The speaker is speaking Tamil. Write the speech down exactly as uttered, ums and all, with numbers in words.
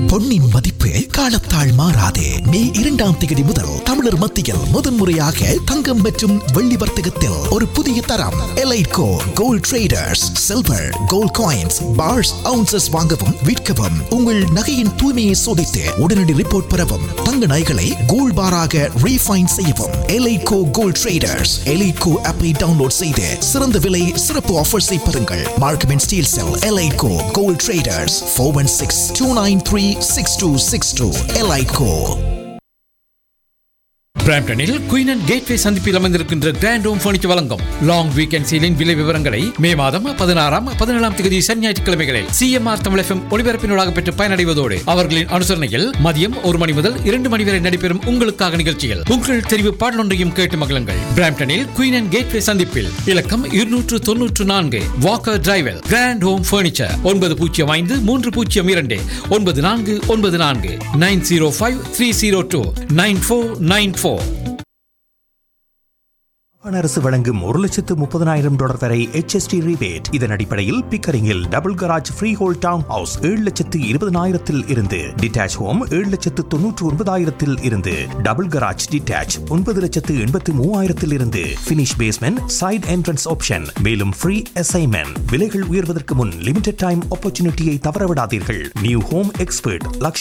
பொன்னின் மதிப்பு காலத்தால் மாறாதே. மே இரண்டாம் தேதி முதல் தமிழர் மத்தியில் முதன்முறையாக தங்கம் மற்றும் வெள்ளி வர்த்தகத்தில் ஒரு புதிய தரம் எலைட்கோ gold traders. Silver gold coins parse ounces வாங்கவும் விற்கவும் உங்கள் நகையின் தூய்மையை சோதித்து உடனடி ரிப்போர்ட் பெறவும் தங்க நகைகளை கோல்ட் பாராக ரீஃபைன் செய்யவும் எலைட்கோ கோல்ட் ட்ரேடர்ஸ் எலைட்கோ ஆப்பை டவுன்லோட் செய்து சிறந்த விலை சிறப்பு ஆஃபர்ஸை பெறுங்கள். Markham and Steeles sell எலைட்கோ gold traders four one six two nine three six two six two எலைட்கோ. பிராம்டனில் queen and gateway சந்திப்பில் அமைந்திருக்கின்ற கிராண்ட் ஹோம் பர்னிச்சர் வழங்கும் லாங் வீக்கெண்ட் சீலின் விலை விவரங்களை மே மாதம் பதினாறாம் பதினேழாம் தேதி சனி ஞாயிற்றுக்கிழமைகளில் சிஎம்ஆர் தமிழ் எஃப்எம் ஒளிபரப்பினூடாக பெற்று பயனடைவதோடு அவர்களின் அனுசரணையில் மதியம் ஒரு மணி முதல் இரண்டு மணி வரை நடைபெறும் உங்களுக்காக நிகழ்ச்சிகள் உங்கள் தெரிவு பாடலொன்றையும் கேட்டு மகிழுங்கள். பிராம்டனில் குயின் அண்ட் கேட்வே சந்திப்பில் இலக்கம் இருநூற்று தொன்னூற்று நான்கு வாக்கர் டிரைவல் கிராண்ட் ஹோம் பர்னிச்சர் ஒன்பது பூஜ்ஜியம் ஐந்து மூன்று பூஜ்ஜியம் இரண்டு ஒன்பது நான்கு ஒன்பது நான்கு nine zero five three zero two nine four nine four. அரசு வழங்கும் ஒரு லட்சத்து முப்பதனாயிரம் டாலர் வரை H S T ரிபேட். இதன் அடிப்படையில் பிக்கரிங்கில் double garage free whole down house ஏழு லட்சத்து இருபதனாயிரத்தில் இருந்து டிட்டாச் ஹோம் ஏழு லட்சத்து தொன்னூற்று ஒன்பதாயிரத்தில் இருந்து டபுள் கராஜ் டிட்டாச் ஒன்பது லட்சத்து எண்பத்து மூவாயிரத்தில் இருந்து finish basement side entrance option. மேலும் ஃப்ரீ அசைன்மெண்ட். விலைகள் உயர்வதற்கு முன் லிமிடெட் டைம் ஆப்பர்ச்சுனிட்டியை தவறவிடாதீர்கள். New home expert